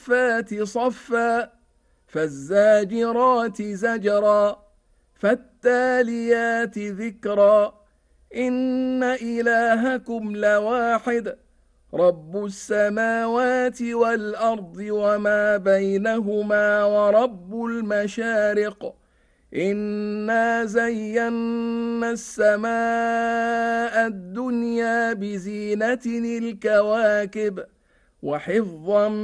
والصفات صفا فالزاجرات زجرا فالتاليات ذكرا إن إلهكم لواحد رب السماوات والأرض وما بينهما ورب المشارق إنا زينا السماء الدنيا بزينة الكواكب وحفظا